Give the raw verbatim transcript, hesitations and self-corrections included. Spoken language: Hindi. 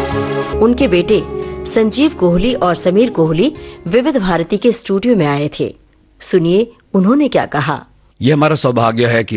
उनके बेटे संजीव कोहली और समीर कोहली विविध भारती के स्टूडियो में आए थे। सुनिए उन्होंने क्या कहा। ये हमारा सौभाग्य है कि